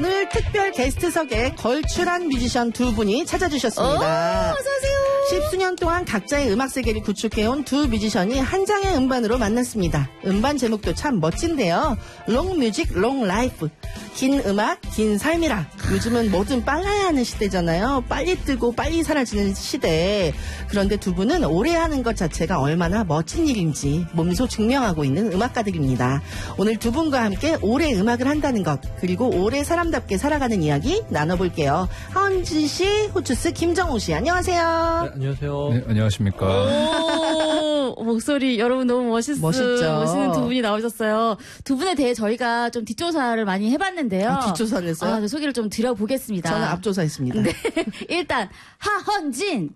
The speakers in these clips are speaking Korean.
오늘 특별 게스트석에 걸출한 뮤지션 두 분이 찾아주셨습니다. 어서오세요. 10수년 동안 각자의 음악 세계를 구축해온 두 뮤지션이 한 장의 음반으로 만났습니다. 음반 제목도 참 멋진데요. 롱뮤직 롱라이프. 긴 음악 긴 삶이라. 요즘은 뭐든 빨라야 하는 시대잖아요. 빨리 뜨고 빨리 사라지는 시대. 그런데 두 분은 오래 하는 것 자체가 얼마나 멋진 일인지 몸소 증명하고 있는 음악가들입니다. 오늘 두 분과 함께 오래 음악을 한다는 것, 그리고 오래 사람답게 살아가는 이야기 나눠볼게요. 하은진 씨, 후추스 김정우 씨, 안녕하세요. 네, 안녕하세요. 네, 안녕하십니까. 오, 목소리 여러분 너무 멋있는 두 분이 나오셨어요. 두 분에 대해 저희가 좀 뒷조사를 많이 해봤는데요. 뒷조사를 했어요? 소개를 좀 드려보겠습니다. 저는 앞조사했습니다. 네. 일단 하헌진님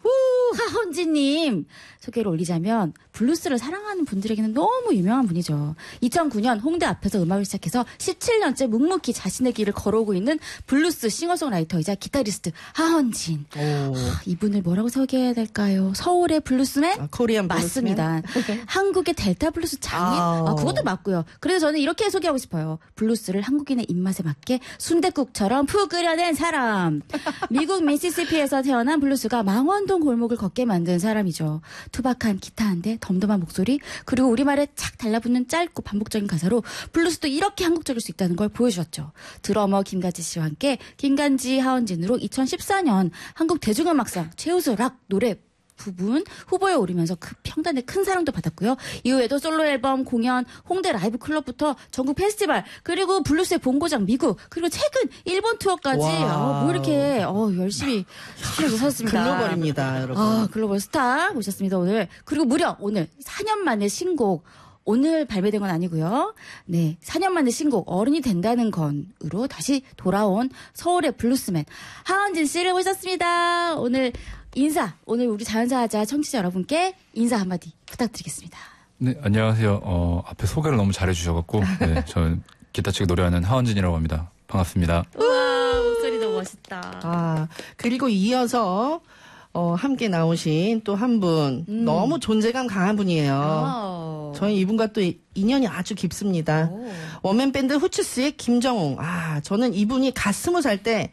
소개를 올리자면 블루스를 사랑하는 분들에게는 너무 유명한 분이죠. 2009년 홍대 앞에서 음악을 시작해서 17년째 묵묵히 자신의 길을 걸어오고 있는 블루스 싱어송라이터이자 기타리스트 하헌진. 이분을 뭐라고 소개해야 될까요? 서울의 블루스맨? 코리안 맞습니다. 한국의 델타 블루스 장인? 그것도 맞고요. 그래서 저는 이렇게 소개하고 싶어요. 블루스를 한국인의 입맛에 맞게 순댓국처럼 푹 끓여낸 사람. 미국 미시시피에서 태어난 블루스가 망원동 골목을 걷게 만든 사람이죠. 투박한 기타 한 대, 덤덤한 목소리, 그리고 우리말에 착 달라붙는 짧고 반복적인 가사로 블루스도 이렇게 한국적일 수 있다는 걸 보여주었죠. 드러머 김간지 씨와 함께 김간지 하헌진으로 2014년 한국 대중음악상 최우수 락 노래 부분 후보에 오르면서 그 평단의 큰 사랑도 받았고요. 이후에도 솔로 앨범, 공연, 홍대 라이브 클럽부터 전국 페스티벌, 그리고 블루스의 본고장 미국, 그리고 최근 일본 투어까지 뭐 이렇게 열심히 하셨습니다. 글로벌입니다, 여러분. 글로벌 스타 모셨습니다, 오늘. 그리고 무려 오늘 4년 만에 신곡, 오늘 발매된 건 아니고요. 네, 4년 만에 신곡 어른이 된다는 건으로 다시 돌아온 서울의 블루스맨 하헌진 씨를 모셨습니다. 오늘 우리 자연사하자 청취자 여러분께 인사 한마디 부탁드리겠습니다. 네, 안녕하세요. 앞에 소개를 너무 잘해주셔갖고, 네, 저는 기타 치고 노래하는 하헌진이라고 합니다. 반갑습니다. 우와, 목소리 너무 멋있다. 그리고 이어서 함께 나오신 또 한 분, 너무 존재감 강한 분이에요. 저희 이분과 또 인연이 아주 깊습니다. 원맨밴드 후추스의 김정웅. 저는 이분이 갓 20살 때